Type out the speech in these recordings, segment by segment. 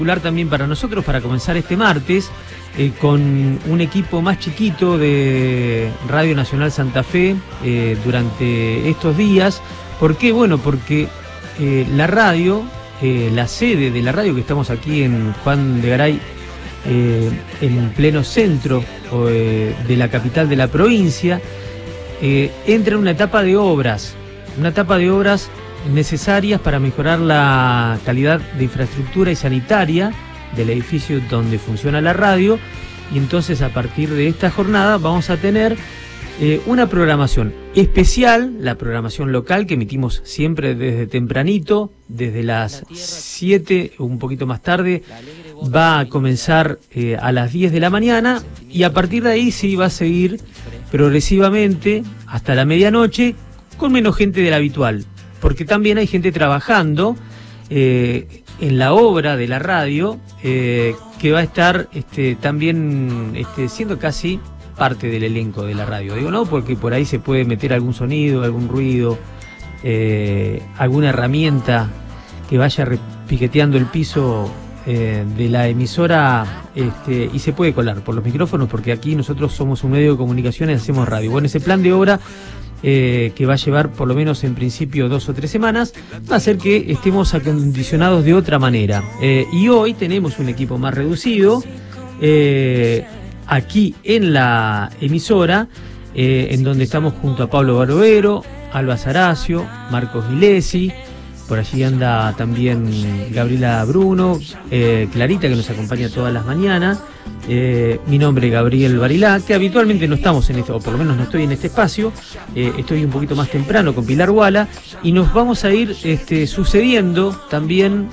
También para nosotros, para comenzar este martes, con un equipo más chiquito de Radio Nacional Santa Fe durante estos días. ¿Por qué? Bueno, porque la radio, la sede de la radio, que estamos aquí en Juan de Garay, en pleno centro de la capital de la provincia, entra en una etapa de obras necesarias para mejorar la calidad de infraestructura y sanitaria del edificio donde funciona la radio. Y entonces, a partir de esta jornada vamos a tener una programación especial, la programación local que emitimos siempre desde tempranito, desde las 7, un poquito más tarde, va a comenzar a las 10 de la mañana, y a partir de ahí sí va a seguir progresivamente hasta la medianoche, con menos gente de la habitual, porque también hay gente trabajando en la obra de la radio, que va a estar también siendo casi parte del elenco de la radio. Digo, no, porque por ahí se puede meter algún sonido, algún ruido, alguna herramienta que vaya repiqueteando el piso de la emisora, y se puede colar por los micrófonos, porque aquí nosotros somos un medio de comunicación y hacemos radio. Bueno, ese plan de obra, que va a llevar por lo menos en principio 2 o 3 semanas, va a hacer que estemos acondicionados de otra manera. Y hoy tenemos un equipo más reducido aquí en la emisora, en donde estamos junto a Pablo Barovero, Alba Saracio, Marcos Gilesi. Por allí anda también Gabriela Bruno, Clarita, que nos acompaña todas las mañanas. Mi nombre es Gabriel Barilá, que habitualmente no estamos en este, o por lo menos no estoy en este espacio. Estoy un poquito más temprano con Pilar Guala, y nos vamos a ir sucediendo también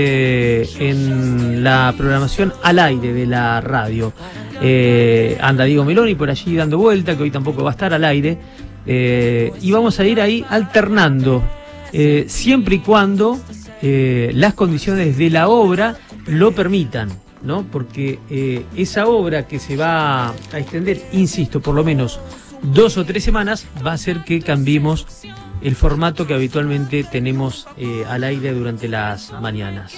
en la programación al aire de la radio. Anda Diego Meloni por allí dando vuelta, que hoy tampoco va a estar al aire, y vamos a ir ahí alternando, siempre y cuando las condiciones de la obra lo permitan, ¿no? Porque esa obra que se va a extender, insisto, por lo menos 2 o 3 semanas, va a hacer que cambiemos el formato que habitualmente tenemos al aire durante las mañanas.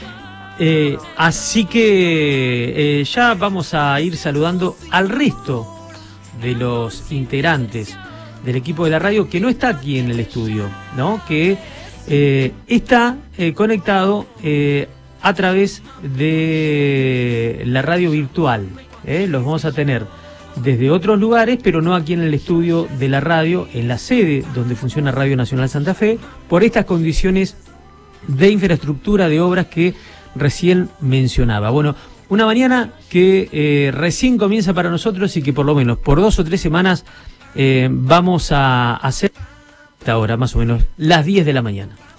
Así que ya vamos a ir saludando al resto de los integrantes del equipo de la radio, que no está aquí en el estudio, ¿no? Que está conectado a través de la radio virtual. Los vamos a tener desde otros lugares, pero no aquí en el estudio de la radio, en la sede donde funciona Radio Nacional Santa Fe, por estas condiciones de infraestructura, de obras que recién mencionaba. Bueno, una mañana que recién comienza para nosotros, y que por lo menos por 2 o 3 semanas vamos a hacer hasta ahora, más o menos las 10 de la mañana.